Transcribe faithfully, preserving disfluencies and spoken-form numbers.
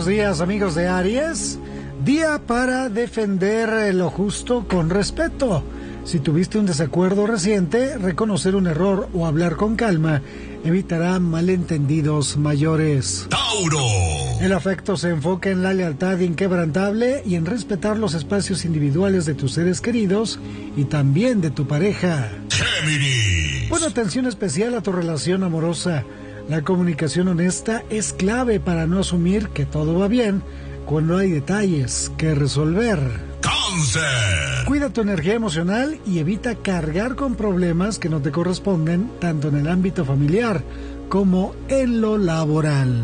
buenos días, amigos de Aries. Día para defender lo justo con respeto. Si tuviste un desacuerdo reciente, reconocer un error o hablar con calma evitará malentendidos mayores. ¡Tauro! El afecto se enfoca en la lealtad inquebrantable y en respetar los espacios individuales de tus seres queridos y también de tu pareja. ¡Géminis! Pon atención especial a tu relación amorosa. La comunicación honesta es clave para no asumir que todo va bien cuando hay detalles que resolver. ¡Cáncer! Cuida tu energía emocional y evita cargar con problemas que no te corresponden tanto en el ámbito familiar como en lo laboral.